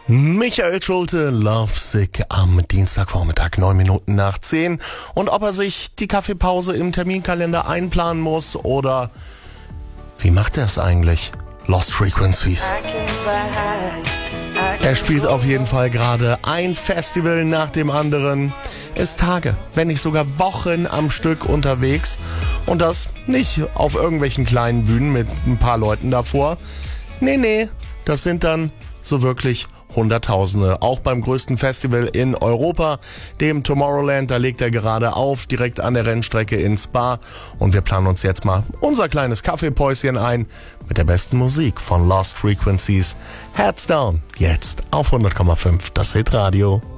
Michael Schulte, Lovesick am Dienstagvormittag, 9 Minuten nach 10. Und ob er sich die Kaffeepause im Terminkalender einplanen muss oder wie macht er es eigentlich? Lost Frequencies. Er spielt auf jeden Fall gerade ein Festival nach dem anderen, ist Tage, wenn nicht sogar Wochen am Stück unterwegs und das nicht auf irgendwelchen kleinen Bühnen mit ein paar Leuten davor. Nee, das sind dann so wirklich Hunderttausende. Auch beim größten Festival in Europa, dem Tomorrowland, da legt er gerade auf, direkt an der Rennstrecke in Spa. Und wir planen uns jetzt mal unser kleines Kaffeepäuschen ein mit der besten Musik von Lost Frequencies. Heads Down, jetzt auf 100,5, das Hitradio.